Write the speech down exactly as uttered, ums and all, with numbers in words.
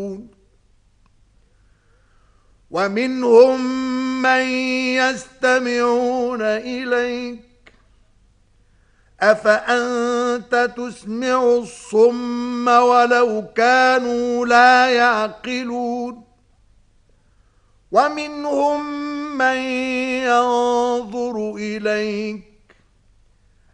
ومنهم من يستمعون إليك أفأنت تسمع الصم ولو كانوا لا يعقلون ومنهم من ينظر إليك